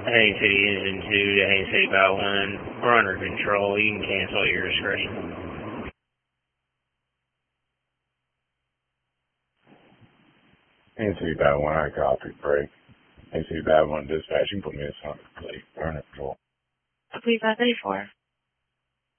Haines City Engine 2 to Haines City by 1. We're under control. You can cancel your screen. Haines City by 1, I copy, break. Haines City by 1, dispatch, you can put me in something, please. We're under control. Please, 534.